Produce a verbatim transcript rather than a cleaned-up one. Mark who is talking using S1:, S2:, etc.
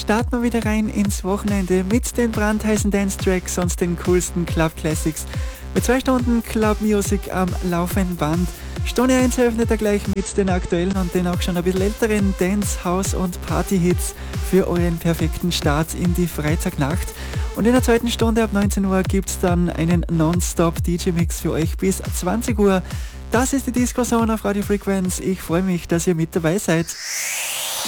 S1: starten wir wieder rein ins Wochenende mit den brandheißen Dance-Tracks und den coolsten Club-Classics. Mit zwei Stunden Club-Music am laufenden Band. Stunde eins eröffnet er gleich mit den aktuellen und den auch schon ein bisschen älteren Dance-, House- und Party-Hits für euren perfekten Start in die Freitagnacht. Und in der zweiten Stunde ab neunzehn Uhr gibt es dann einen Non-Stop-D J-Mix für euch bis zwanzig Uhr. Das ist die Disco Zone auf Radio Frequenz. Ich freue mich, dass ihr mit dabei seid.